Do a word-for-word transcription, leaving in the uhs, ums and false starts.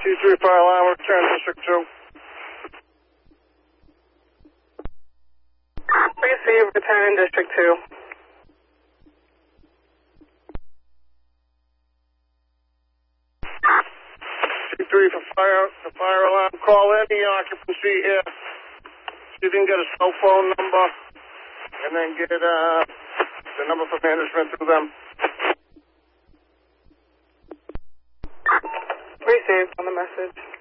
C three fire alarm, return District two. Receive, return District two. C three for fire, for fire alarm. Call any occupancy here. See if you can get a cell phone number, and then get uh, the number for management to them. Received on the message.